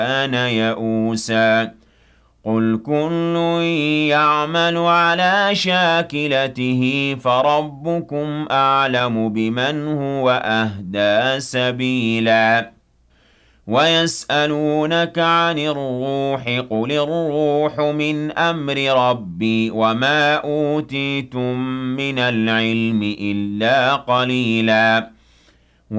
كان يئوسا قل كل يعمل على شاكلته فربكم أعلم بمن هو أهدى سبيلا ويسألونك عن الروح قل الروح من أمر ربي وما أوتيتم من العلم إلا قليلا